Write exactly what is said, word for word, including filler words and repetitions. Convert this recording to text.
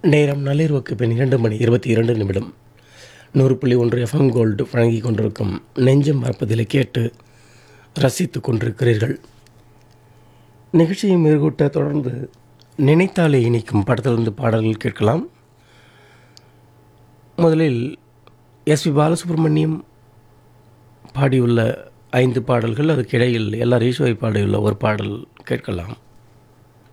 நேரம் நள்ளிரவுக்கு பின் இரண்டு மணி இருபத்தி இரண்டு நிமிடம். நூறு புள்ளி ஒன்று எஃப்எம் கோல்டு வழங்கி கொண்டிருக்கும் நெஞ்சம் மறப்பதில் கேட்டு ரசித்து கொண்டிருக்கிறீர்கள். நிகழ்ச்சியை மெருகூட்ட தொடர்ந்து நினைத்தாலே இனிக்கும் படத்திலிருந்து பாடல்கள் கேட்கலாம். முதலில் எஸ் பி பாலசுப்ரமணியம் பாடியுள்ள ஐந்து பாடல்கள், அதுக்கு இடையில் எல்ஆர் ஈஸ்வரி பாடியுள்ள ஒரு பாடல் கேட்கலாம்.